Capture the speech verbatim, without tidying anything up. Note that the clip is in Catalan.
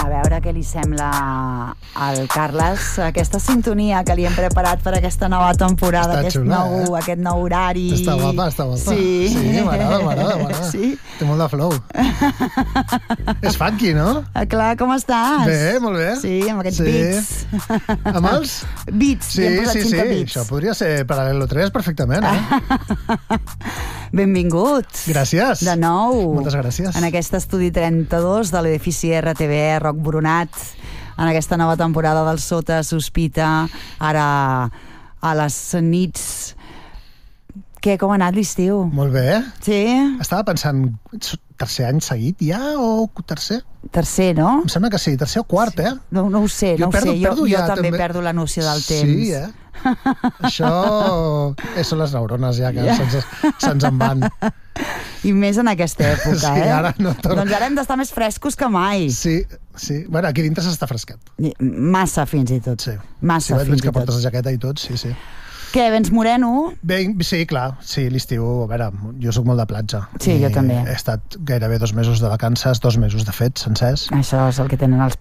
A veure què li sembla al Carles aquesta sintonia que li hem preparat per aquesta nova temporada, està aquest, xula, nou, eh? aquest nou horari. Està guapa, està guapa. Sí, sí m'agrada, m'agrada, m'agrada. Sí? Té molt de flow. És funky, no? Ah, clar, com estàs? Bé, molt bé. Sí, amb aquests sí. beats. Amb els? Beats, sí, li hem posat sí, cinta sí. beats. Això podria ser Paral·lelo tres perfectament, eh? Benvingut. Gràcies. De nou. Moltes gràcies. En aquest estudi trenta-dos de l'edifici R T V Roc Boronat, en aquesta nova temporada del Sota Sospita, ara a les nits. Què, com ha anat l'estiu? Molt bé. Sí? Estava pensant, tercer any seguit ja o tercer? Tercer, no? Em sembla que sí, tercer o quart, eh? No, no ho sé, jo no perdo, ho sé. Jo, perdo jo ja, també, també perdo la noció del temps. Sí, eh? Això eh, són les neurones ja que ja. se'ns, se'ns en van. I més en aquesta època, sí, eh? Ara no tot... Doncs ara hem d'estar més frescos que mai. Sí, sí. Bueno, aquí dintre s'està fresquet. Massa, fins i tot. Sí. Massa, sí, fins i que tot. portes la jaqueta i tot, sí, sí. Què, vens moreno? Bé, sí, clar, sí, l'estiu, a veure, jo sóc molt de platja. Sí, jo també. He estat gairebé dos mesos de vacances, dos mesos de fet, sencers. Això és el que tenen els